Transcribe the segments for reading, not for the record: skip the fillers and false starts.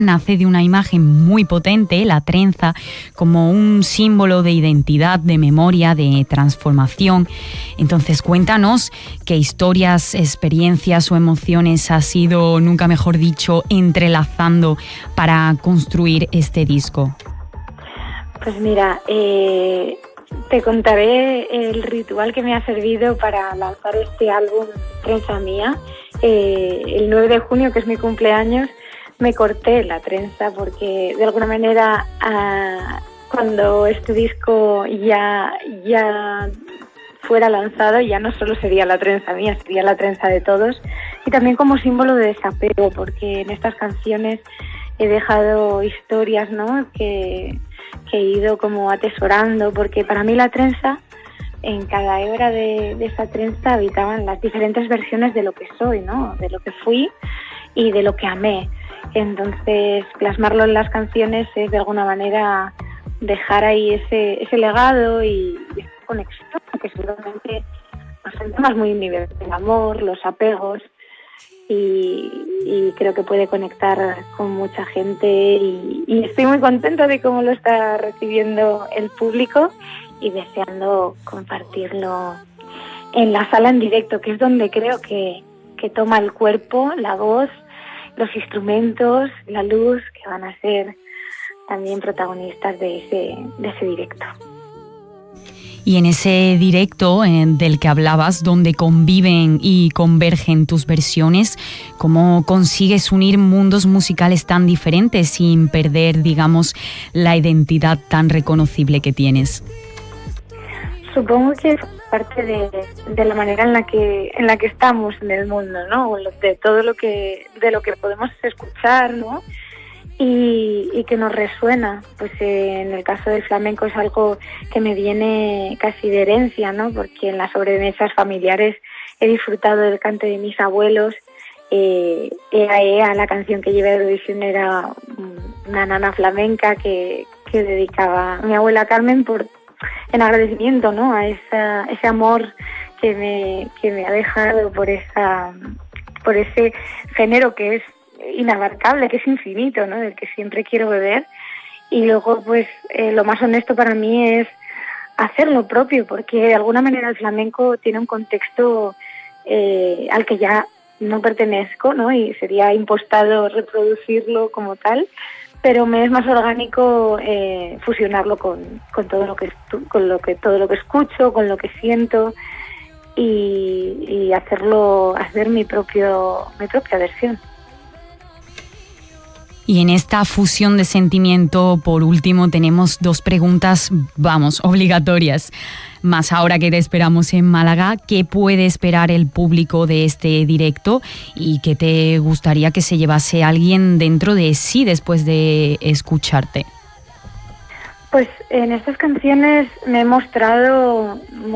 nace de una imagen muy potente, la trenza, como un símbolo de identidad, de memoria, de transformación. Entonces, cuéntanos qué historias, experiencias o emociones has ido, nunca mejor dicho, entrelazando para construir este disco. Pues mira, te contaré el ritual que me ha servido para lanzar este álbum Trenza Mía. El 9 de junio, que es mi cumpleaños, me corté la trenza porque de alguna manera cuando este disco ya fuera lanzado ya no solo sería la trenza mía, sería la trenza de todos, y también como símbolo de desapego, porque en estas canciones he dejado historias, ¿no?, que he ido como atesorando, porque para mí la trenza, en cada hebra de esa trenza habitaban las diferentes versiones de lo que soy, ¿no?, de lo que fui y de lo que amé. Entonces, plasmarlo en las canciones es de alguna manera dejar ahí ese legado y esa conexión, que seguramente son temas muy universales, el amor, los apegos, y creo que puede conectar con mucha gente y estoy muy contenta de cómo lo está recibiendo el público y deseando compartirlo en la sala en directo, que es donde creo que toma el cuerpo, la voz, los instrumentos, la luz, que van a ser también protagonistas de ese directo. Y en ese directo del que hablabas, donde conviven y convergen tus versiones, ¿cómo consigues unir mundos musicales tan diferentes sin perder, digamos, la identidad tan reconocible que tienes? Supongo que es parte de la manera en la que estamos en el mundo, ¿no? De todo lo que podemos escuchar, ¿no? Y que nos resuena. Pues en el caso del flamenco es algo que me viene casi de herencia, ¿no? Porque en las sobremesas familiares he disfrutado del cante de mis abuelos. Ea Ea, la canción que llevé a Eurovisión, era una nana flamenca que dedicaba a mi abuela Carmen en agradecimiento, ¿no?, a ese amor que me ha dejado por ese género que es inabarcable, que es infinito, ¿no?, del que siempre quiero beber. Y luego, pues, lo más honesto para mí es hacer lo propio, porque de alguna manera el flamenco tiene un contexto al que ya no pertenezco, ¿no?, y sería impostado reproducirlo como tal, pero me es más orgánico fusionarlo con todo lo que escucho, con lo que siento, y hacer mi propia versión. Y en esta fusión de sentimiento, por último, tenemos dos preguntas, obligatorias. Más ahora que te esperamos en Málaga, ¿qué puede esperar el público de este directo y qué te gustaría que se llevase alguien dentro de sí después de escucharte? Pues en estas canciones me he mostrado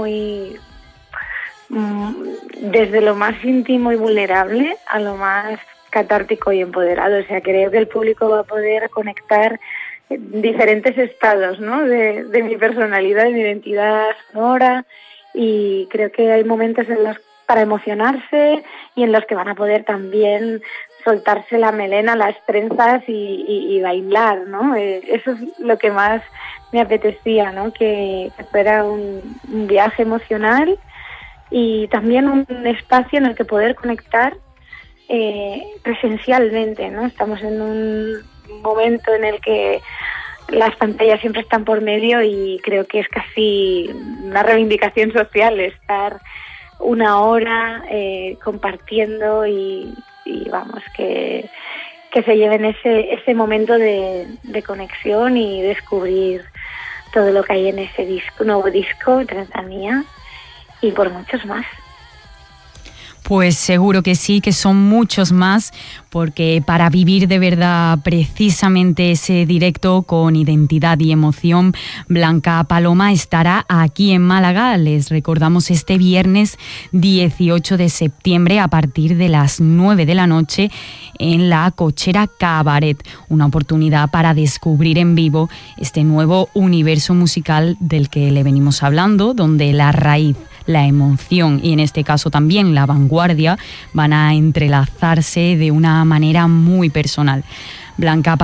desde lo más íntimo y vulnerable a lo más catártico y empoderado. O sea, creo que el público va a poder conectar diferentes estados, ¿no?, de mi personalidad, de mi identidad sonora, y creo que hay momentos para emocionarse y en los que van a poder también soltarse la melena, las trenzas y bailar, ¿no? Eso es lo que más me apetecía, ¿no?, que fuera un viaje emocional y también un espacio en el que poder conectar presencialmente, ¿no? Estamos en un momento en el que las pantallas siempre están por medio y creo que es casi una reivindicación social estar una hora compartiendo y vamos, que se lleven ese momento de conexión y descubrir todo lo que hay en ese nuevo disco, Trenza Mía, y por muchos más. Pues seguro que sí, que son muchos más, porque para vivir de verdad precisamente ese directo con identidad y emoción, Blanca Paloma estará aquí en Málaga. Les recordamos este viernes 18 de septiembre a partir de las 9 de la noche en la Cochera Cabaret. Una oportunidad para descubrir en vivo este nuevo universo musical del que le venimos hablando, donde la raíz, la emoción y en este caso también la vanguardia van a entrelazarse de una manera muy personal. Blanca